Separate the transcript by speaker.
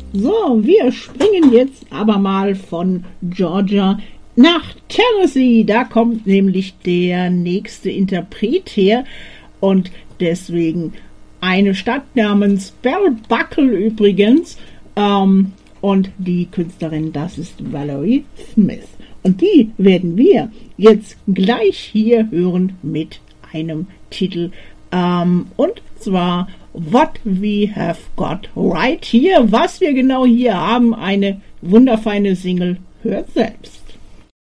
Speaker 1: So, wir springen jetzt aber mal von Georgia nach Tennessee. Da kommt nämlich der nächste Interpret her und deswegen eine Stadt namens Bell Buckle übrigens. Und die Künstlerin, das ist Valerie Smith. Und die werden wir jetzt gleich hier hören mit einem Titel. Und zwar What We Have Got Right Here. Was wir genau hier haben, eine wunderfeine Single. Hört selbst.